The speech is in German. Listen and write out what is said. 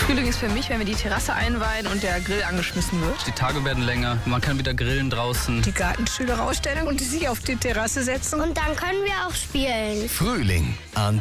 Frühling ist für mich, wenn wir die Terrasse einweihen und der Grill angeschmissen wird. Die Tage werden länger, man kann wieder grillen draußen. Die Gartenstühle rausstellen und sich auf die Terrasse setzen. Und dann können wir auch spielen. Frühling an